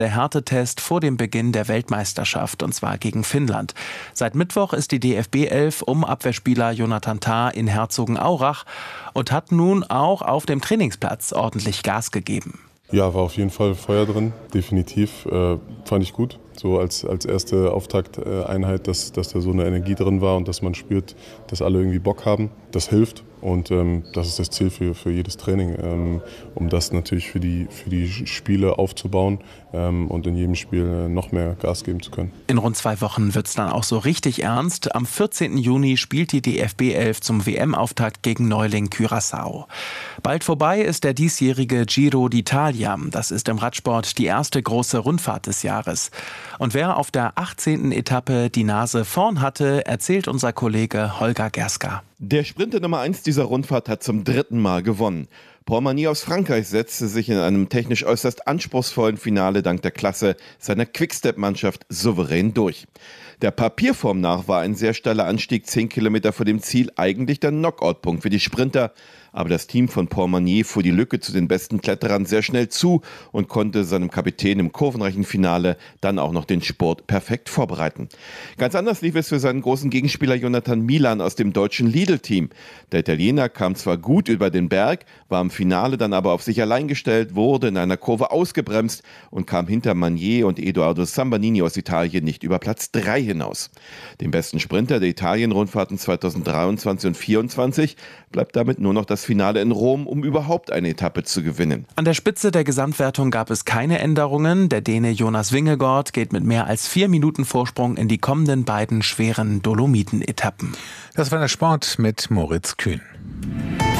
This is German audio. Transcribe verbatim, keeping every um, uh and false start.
Der Härtetest vor dem Beginn der Weltmeisterschaft, und zwar gegen Finnland. Seit Mittwoch ist die D F B elf um Abwehrspieler Jonathan Tah in Herzogenaurach und hat nun auch auf dem Trainingsplatz ordentlich Gas gegeben. Ja, war auf jeden Fall Feuer drin, definitiv. Äh, fand ich gut, so als, als erste Auftakteinheit, dass, dass da so eine Energie drin war und dass man spürt, dass alle irgendwie Bock haben. Das hilft und ähm, das ist das Ziel für, für jedes Training, ähm, um das natürlich für die, für die Spiele aufzubauen ähm, und in jedem Spiel noch mehr Gas geben zu können. In rund zwei Wochen wird es dann auch so richtig ernst. Am vierzehnten Juni spielt die D F B elf zum W M-Auftakt gegen Neuling Curaçao. Bald vorbei ist der diesjährige Giro d'Italia. Das ist im Radsport die erste große Rundfahrt des Jahres. Und wer auf der achtzehnten Etappe die Nase vorn hatte, erzählt unser Kollege Holger Gerska. Der Sprinter Nummer eins dieser Rundfahrt hat zum dritten Mal gewonnen. Paul Magny aus Frankreich setzte sich in einem technisch äußerst anspruchsvollen Finale dank der Klasse seiner Quickstep-Mannschaft souverän durch. Der Papierform nach war ein sehr steiler Anstieg zehn Kilometer vor dem Ziel eigentlich der Knockout-Punkt für die Sprinter. Aber das Team von Paul Magny fuhr die Lücke zu den besten Kletterern sehr schnell zu und konnte seinem Kapitän im kurvenreichen Finale dann auch noch den Sport perfekt vorbereiten. Ganz anders lief es für seinen großen Gegenspieler Jonathan Milan aus dem deutschen Lidl-Team. Der Italiener kam zwar gut über den Berg, war im Finale dann aber auf sich allein gestellt, wurde in einer Kurve ausgebremst und kam hinter Magny und Edoardo Sambanini aus Italien nicht über Platz drei hinaus. Dem besten Sprinter der Italien-Rundfahrten zweitausenddreiundzwanzig und zweitausendvierundzwanzig bleibt damit nur noch das Finale in Rom, um überhaupt eine Etappe zu gewinnen. An der Spitze der Gesamtwertung gab es keine Änderungen. Der Däne Jonas Vingegaard geht mit mehr als vier Minuten Vorsprung in die kommenden beiden schweren Dolomiten-Etappen. Das war der Sport mit Moritz Kühn.